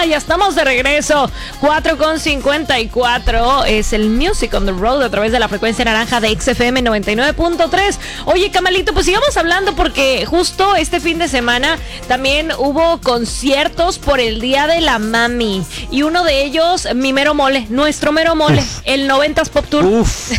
ya estamos de regreso. 4:54 es el Music on the Road a través de la frecuencia naranja de XFM 99.3. Oye, Camalito, pues sigamos hablando porque justo este fin de semana también hubo conciertos por el Día de la Mami. Y uno de ellos, mi mero mole, nuestro mero mole, el 90s Pop Tour. Uf.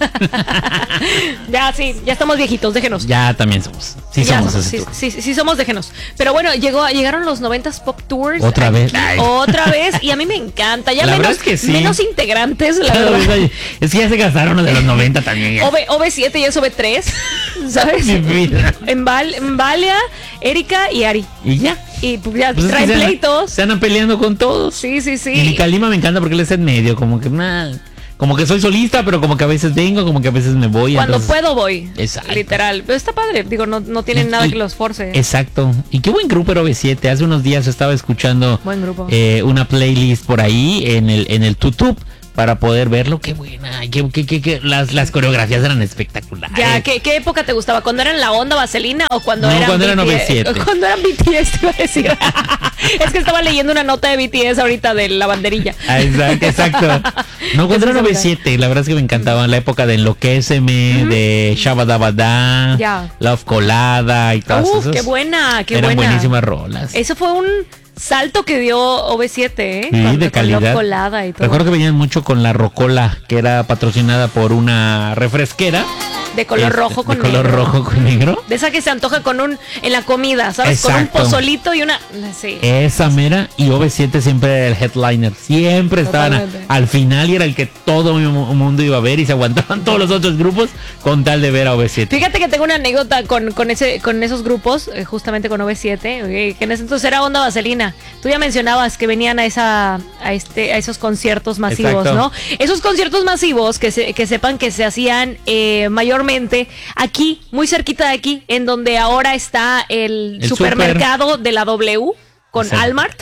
Ya estamos viejitos, déjenos. Ya también somos. Sí somos, déjenos. Pero bueno, llegaron los 90s Pop Tours. Otra vez. Otra vez, y a mí me encanta. Ya la menos, verdad es que sí. Menos integrantes, la verdad. Es que ya se gastaron los de los 90 también. OV7 y es OV3, ¿sabes? Mi vida. En Valia, Erika y Ari. Y ya. Y pues ya Pues traen es que pleitos. Se andan peleando con todos. Sí. Y Calima me encanta porque él está en medio, como que como que soy solista, pero como que a veces vengo, como que a veces me voy. Cuando puedo voy. Exacto. Literal. Pero está padre. Digo, no tienen nada que los force. Exacto. Y qué buen grupo era OV7. Hace unos días estaba escuchando buen grupo. Una playlist por ahí en el YouTube para poder verlo. Qué buena. Las coreografías eran espectaculares. Ya, ¿qué época te gustaba? ¿Cuando eran la onda vaselina o cuando eran OV7? Cuando eran BTS, te iba a decir. Es que estaba leyendo una nota de BTS ahorita de la banderilla. Exacto. No, cuando eran OV7, la verdad es que me encantaban. La época de Enloquéceme, de Shabadabada, Love Colada y todas esas. Qué buena, eran buenísimas rolas. Eso fue un salto que dio OV7, ¿eh? Sí, de calidad. Love Colada y todo. Recuerdo que venían mucho con la Rocola, que era patrocinada por una refresquera. De color rojo con negro. De color rojo con negro. De esa que se antoja en la comida, ¿sabes? Exacto. Con un pozolito y una... Sí. Esa mera. Y OV7 siempre era el headliner. Siempre estaban al final y era el que todo el mundo iba a ver y se aguantaban todos los otros grupos con tal de ver a OV7. Fíjate que tengo una anécdota con esos grupos, justamente con OV7, que en ese entonces era onda vaselina. Tú ya mencionabas que venían a esos conciertos masivos, exacto, ¿no? Esos conciertos masivos que sepan que se hacían mayormente aquí, muy cerquita de aquí, en donde ahora está el supermercado de la W con Almart.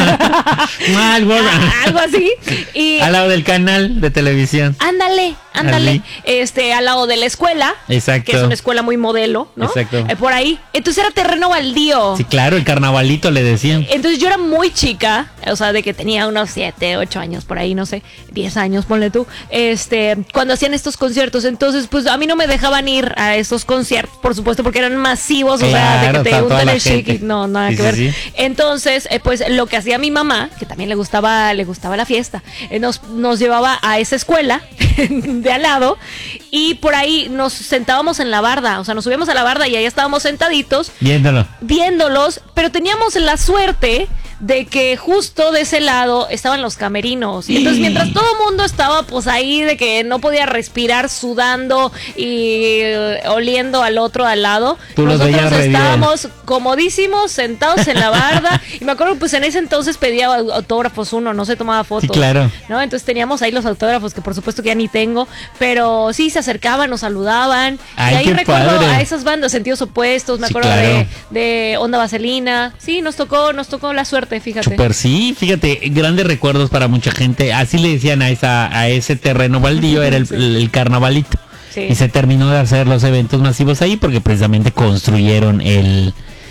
Algo así. Y al lado del canal de televisión. Ándale. Al lado de la escuela. Exacto. Que es una escuela muy modelo, ¿no? Exacto. Por ahí. Entonces era terreno baldío. Sí, claro, el carnavalito le decían. Entonces yo era muy chica, o sea, de que tenía unos 7, 8 años por ahí, no sé, 10 años, ponle tú. Cuando hacían estos conciertos, entonces pues a mí no me dejaban ir a estos conciertos, por supuesto, porque eran masivos, claro, o sea, de que te untan el shake y no, nada que ver. Sí. Entonces, pues lo que hacía mi mamá, que también le gustaba la fiesta, nos llevaba a esa escuela de al lado y por ahí nos sentábamos en la barda, o sea, nos subíamos a la barda y ahí estábamos sentaditos viéndolos, pero teníamos la suerte de que justo de ese lado estaban los camerinos. Y entonces mientras todo el mundo estaba pues ahí de que no podía respirar, sudando y oliendo al otro al lado, nosotros estábamos comodísimos sentados en la barda. Y me acuerdo pues en ese entonces pedía autógrafos uno, no se tomaba fotos. Sí, claro. ¿No? Entonces teníamos ahí los autógrafos que por supuesto que ya ni tengo, pero sí se acercaban, nos saludaban. Ay, y ahí recuerdo padre. a esas bandas, Sentidos Opuestos, me acuerdo claro. de Onda Vaselina. Sí, nos tocó la suerte. Fíjate. Super, sí, fíjate, grandes recuerdos para mucha gente. Así le decían a ese terreno baldío, era el carnavalito. Sí. Y se terminó de hacer los eventos masivos ahí porque precisamente construyeron el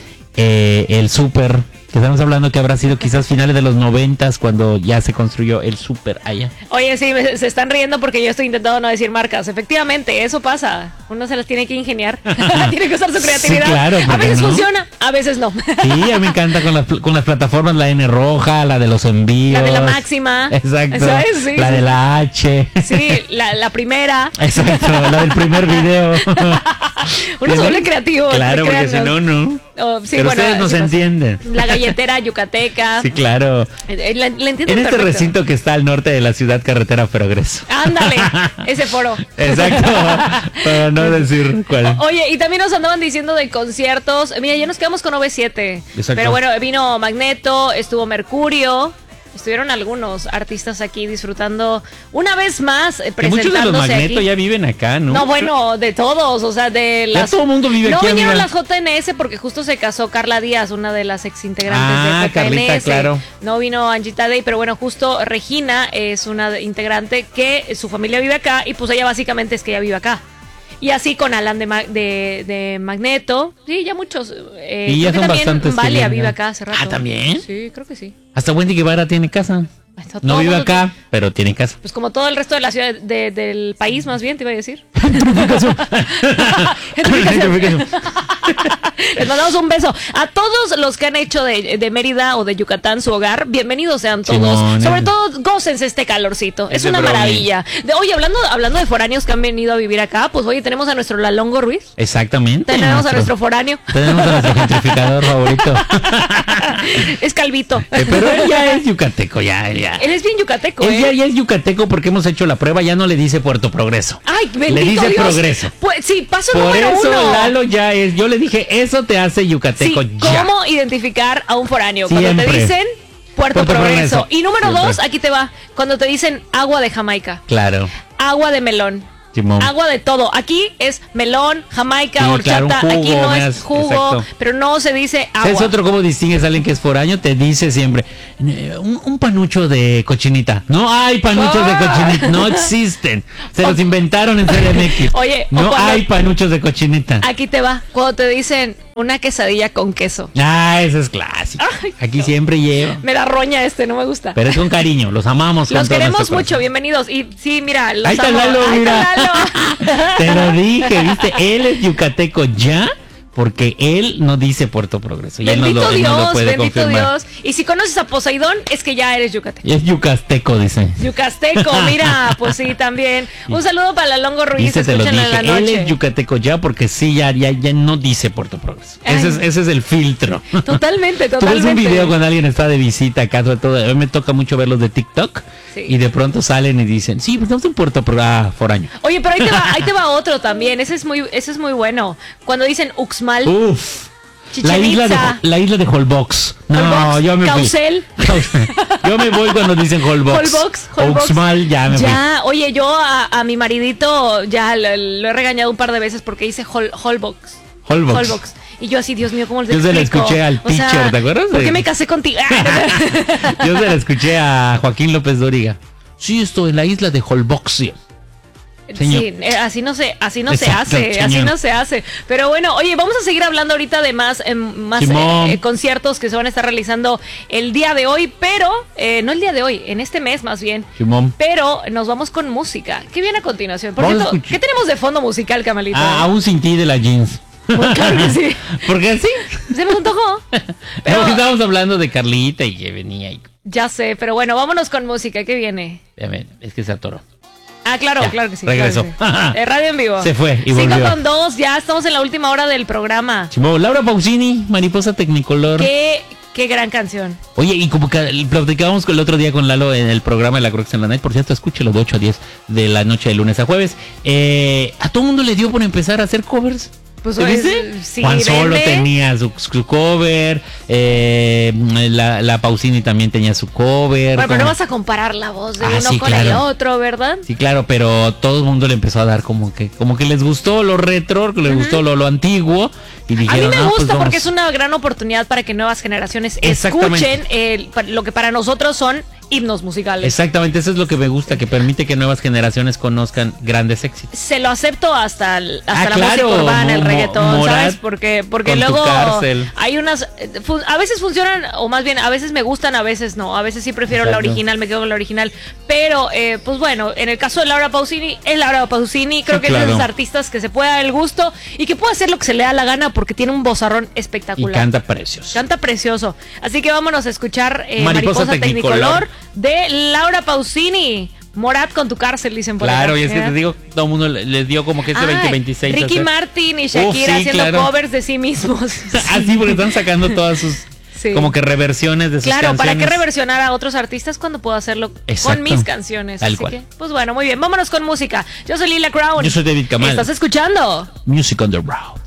súper. Que estamos hablando que habrá sido quizás finales de los 90s cuando ya se construyó el súper allá. Oye, sí, se están riendo porque yo estoy intentando no decir marcas. Efectivamente, eso pasa. Uno se las tiene que ingeniar. Tiene que usar su creatividad. Sí, claro, a veces funciona, a veces no. Sí, a mí me encanta con las plataformas, la N roja, la de los envíos. La de la máxima. Exacto. ¿Sabes? Sí, la de la H. Sí, la primera. Exacto, la del primer video. Uno se vuelve creativo. Claro, porque si no. Sí, pero ustedes nos entienden. La galletera yucateca. Sí, claro. La entiendo en perfecto. Este recinto que está al norte de la ciudad, carretera Progreso. Ándale, ese foro. Exacto, para no decir cuál. Oye, y también nos andaban diciendo de conciertos. Mira, ya nos quedamos con OV7. Exacto. Pero bueno, vino Magneto, estuvo Mercurio. Estuvieron algunos artistas aquí disfrutando una vez más presentándose. Muchos de los Magneto aquí. Ya viven acá, ¿no? No, bueno, de todos, o sea, de las... Ya todo el mundo vive no aquí. No vinieron amiga. las JNS porque justo se casó Carla Díaz, una de las exintegrantes de JNS. Carlita, claro. No vino Angita Day, pero bueno, justo Regina es una integrante que su familia vive acá y pues ella básicamente es que ella vive acá. Y así con Alan de Magneto. Sí, ya muchos. Y ya son bastantes. Valia vive acá hace rato. Ah, ¿también? Sí, creo que sí. Hasta Wendy Guevara tiene casa. No vive acá, pero tiene casa. Pues como todo el resto de la ciudad del país, más bien, te iba a decir. Les mandamos un beso a todos los que han hecho de Mérida o de Yucatán su hogar. Bienvenidos sean todos. Simón, sobre todo, gócense este calorcito. Es una maravilla. Oye, hablando de foráneos que han venido a vivir acá, pues oye, tenemos a nuestro Lalongo Ruiz. Exactamente. Tenemos a nuestro foráneo. Tenemos a nuestro gentrificador favorito. Es Calvito. Pero él ya es yucateco, ya. Él es bien yucateco, Él ya es yucateco porque hemos hecho la prueba, ya no le dice Puerto Progreso. Ay, bendito le dice Dios. Progreso. Pues sí, paso por número eso 1. Lalo ya es, yo le dije, eso te hace yucateco sí, ya. ¿Cómo identificar a un foráneo? Siempre. Cuando te dicen Puerto Progreso. Y número Siempre. 2, aquí te va, cuando te dicen agua de Jamaica. Claro. Agua de melón. Simón. Agua de todo. Aquí es melón, jamaica, sí, horchata. Claro, jugo, aquí no es jugo, exacto. Pero no se dice agua. ¿Sabes otro cómo distingues a alguien que es foráneo? Te dice siempre un panucho de cochinita. No hay panuchos de cochinita, no existen. Se los inventaron en CDMX. Oye, no hay panuchos de cochinita. Aquí te va, cuando te dicen una quesadilla con queso. Ah, eso es clásico. Ay, aquí no. Siempre lleva. Me da roña no me gusta. Pero es con cariño, los amamos. Los queremos mucho, bienvenidos. Y sí, mira, los ahí está Lalo, mira. Te lo dije, ¿viste? Él es yucateco ya, porque él no dice Puerto Progreso. Y bendito él Dios, no lo puede bendito confirmar. Dios. Y si conoces a Poseidón, es que ya eres yucateco. Y es yucasteco, dice. Yucasteco, mira, pues sí, también. Un saludo para la Longo Ruiz, te lo dije, en la noche. Él es yucateco ya, porque sí, ya no dice Puerto Progreso. Ese es el filtro. Totalmente. Tú ves un video cuando alguien está de visita acá, sobre todo, a mí me toca mucho verlos de TikTok, sí. Y de pronto salen y dicen, sí, pues estamos en Puerto Progreso, foraño. Oye, pero ahí te va otro también, ese es muy bueno. Cuando dicen Uxmal. Uf. La isla de Holbox. No, yo me Caucel. Yo me voy cuando dicen Holbox. Uxmal, ya me voy. Ya, oye, yo a mi maridito ya lo he regañado un par de veces porque dice Holbox. Y yo así, Dios mío, ¿cómo les explico? Yo se la escuché al teacher, ¿te acuerdas? ¿Por qué me casé contigo? Yo se la escuché a Joaquín López Dóriga. Sí, estoy en la isla de Holbox. Señor. Sí, así no se hace. Pero bueno, oye, vamos a seguir hablando ahorita de más conciertos que se van a estar realizando el día de hoy, pero no el día de hoy, en este mes más bien. Simón. Pero nos vamos con música. ¿Qué viene a continuación? Por cierto, ¿qué tenemos de fondo musical, Camalito? Aún sin ti de la Jeans. Pues claro que sí. ¿Por qué así? Se me antojó. Pero estábamos hablando de Carlita y que venía. Ya sé, pero bueno, vámonos con música. ¿Qué viene? Es que se atoró. Ah, claro que sí. Regresó. Claro que sí. Radio en vivo. Se fue y volvió. 5:02, ya estamos en la última hora del programa. Chimo, Laura Pausini, Mariposa Tecnicolor. Qué gran canción. Oye, y como que platicábamos el otro día con Lalo en el programa de La Crux en la Night, por cierto, escúchelo de 8 a 10 de la noche de lunes a jueves. A todo mundo le dio por empezar a hacer covers. Pues sí, Juan Solo tenía su cover, la Pausini también tenía su cover. Bueno, pero no vas a comparar la voz de uno con el otro, ¿verdad? Sí, claro, pero todo el mundo le empezó a dar como que les gustó lo retro, que les gustó lo antiguo. Y dijeron, a mí me gusta porque es una gran oportunidad para que nuevas generaciones escuchen lo que para nosotros son himnos musicales. Exactamente, eso es lo que me gusta, que permite que nuevas generaciones conozcan grandes éxitos. Se lo acepto hasta la música urbana, el reggaetón, Morat, ¿sabes? Porque luego hay unas, a veces funcionan, o más bien a veces me gustan, a veces no, a veces sí prefiero la original, me quedo con la original, pero pues bueno, en el caso de Laura Pausini, es Laura Pausini, creo que es de esos artistas que se puede dar el gusto y que puede hacer lo que se le da la gana porque tiene un vozarrón espectacular. Y canta precioso. Canta precioso. Así que vámonos a escuchar Mariposa Tecnicolor de Laura Pausini. Morat con tu cárcel, dicen por Claro, acá. Y es que te digo, todo el mundo les dio como que este 2026. Ricky Martin y Shakira haciendo covers de sí mismos. Así porque están sacando todas sus como que reversiones de sus canciones. ¿Para qué reversionar a otros artistas cuando puedo hacerlo con mis canciones? Tal cual. Que, pues bueno, muy bien, vámonos con música. Yo soy Lila Crown. Yo soy David Kamal. ¿Estás escuchando? Music on the Road.